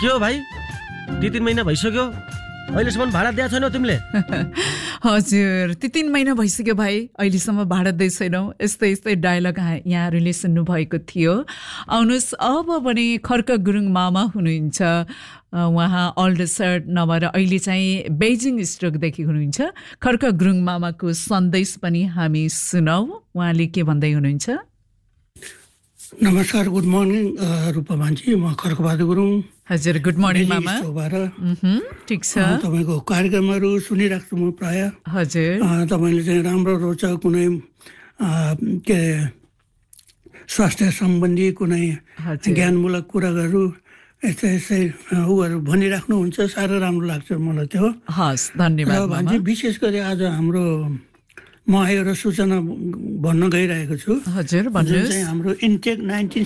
के हो भाइ 2-3 महिना भइसक्यो अहिलेसम्म भाडा दिएको छैनौ तिमीले? हजुर 3 महिना भइसक्यो भाइ अहिलेसम्म भाडा दिइ छैनौ। यस्तै डायलग यहाँहरूले सुन्नु भएको थियो। आउनुहोस् अब भने खर्क गुरुङ मामा हुनुहुन्छ। उहाँ ओल्ड सर्ट नभएर अहिले चाहिँ बेजिङ स्ट्रोकदेखि हुनुहुन्छ। खर्क गुरुङ मामाको सन्देश पनि हामी सुनौ। उहाँले के भन्दै हुनुहुन्छ? नमस्कार, गुड मर्निङ रूपमानजी, म खर्कबहादुर गुरुङ। हजुर गुड मर्निङ मामा। ठिक छ। तपाईँको कार्यक्रमहरू सुनिराख्छु म प्राय। हजुर तपाईँले चाहिँ राम्रो रोचक कुनै के स्वास्थ्य सम्बन्धी कुनै ज्ञानमूलक कुराहरू यस्तै उहरू भनिराख्नुहुन्छ, साह्रै राम्रो लाग्छ मलाई त्यो। हस् धन्यवाद। विशेष गरी आज हाम्रो म एउटा सूचना भन्न गइरहेको छु। हजुर भन्नुहोस्। चाहिँ हाम्रो इन्टेक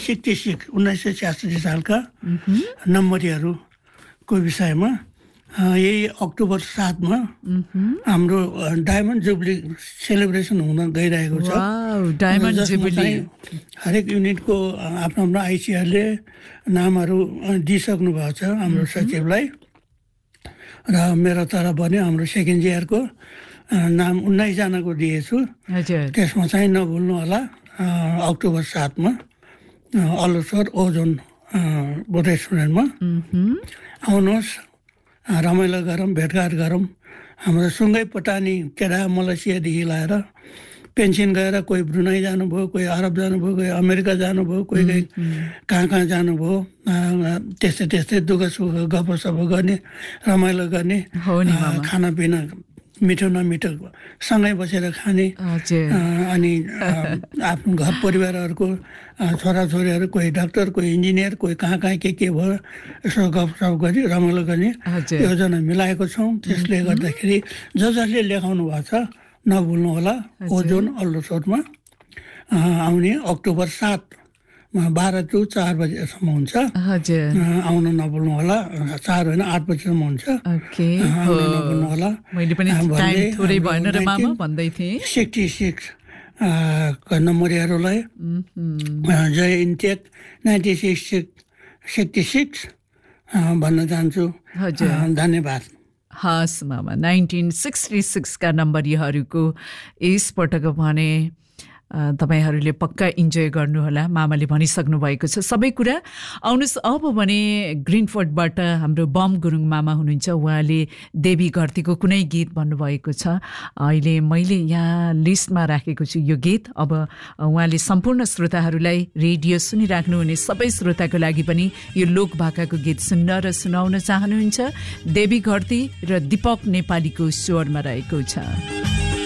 1966 सालका नम्बरीहरूको विषयमा यही अक्टोबर 7 हाम्रो डायमन्ड जुबली सेलिब्रेसन हुन गइरहेको छ। डायमन्ड जुबली हरेक युनिटको आफ्नो आफ्नो आइसिआरले नामहरू दिइसक्नु भएको छ हाम्रो सचिवलाई, र मेरो तर्फ पनि हाम्रो सेकेन्ड इयरको नाम 19 जनाको दिएछु। त्यसमा चाहिँ नभुल्नु होला अक्टोबर 7 अल्लोसर ओजोन रेस्टुरेन्टमा आउनुहोस्, रमाइलो गरौँ, भेटघाट गरौँ। हाम्रो सँगै पटानी केरा मलेसियादेखि लाएर पेन्सन गएर कोही ब्रुनाई जानुभयो, कोही अरब जानुभयो, कोही अमेरिका जानुभयो, कोही कहाँ जानुभयो। त्यस्तै दुःख सुख गफसफ गर्ने, रमाइलो गर्ने, खानापिना मिठो नमिठो सँगै बसेर खाने। अनि आफ्नो घर परिवारहरूको छोराछोरीहरू कोही डाक्टर, कोही इन्जिनियर, कोही कहाँ के भयो, यसो गफसफ गरी रमाइलो गर्ने योजना मिलाएको छौँ। त्यसले गर्दाखेरि जसले लेखाउनु भएको छ नभुल्नु होला। ओजोन अल्लोसोरमा आउने अक्टोबर 7 12 to 4 बजेसम्म हुन्छ। आउन नभुल्नु होला। 4 होइन 8 बजेसम्म हुन्छ। आउन नभुल्नु होला। मैले पनि टाइम थोरै भएन र मामा भन्दै थिएँ। 66 नम्बरहरूलाई जय इन्टेक 1966 भन्न चाहन्छु। धन्यवाद। हस् मामा, 1966 का नम्बरीहरूको यसपटक भने तपाईहरूले पक्का इन्जोय गर्नुहोला। मामाले भनिसक्नु भएको छ सबै कुरा। आउनुहोस् अब भने ग्रिनफोर्डबाट हाम्रो बम गुरुङ मामा हुनुहुन्छ। उहाँले देवी घरतीको कुनै गीत भन्नुभएको छ। अहिले मैले यहाँ लिस्टमा राखेको छु यो गीत। अब उहाँले सम्पूर्ण श्रोताहरूलाई रेडियो सुनिराख्नुहुने सबै श्रोताको लागि पनि यो लोकभाकाको गीत सुन्न र सुनाउन चाहनुहुन्छ। देवी घरती र दीपक नेपालीको स्वरमा रहेको छ।